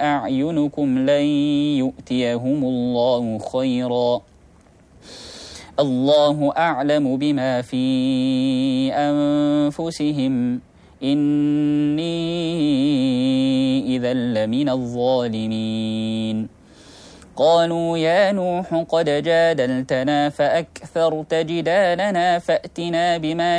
أعينكم لن يؤتيهم الله خيرا الله أعلم بما في أنفسهم إني إذا لمن الظالمين قالوا يا نوح قد جادلتنا فأكثرت جدالنا فأتنا بما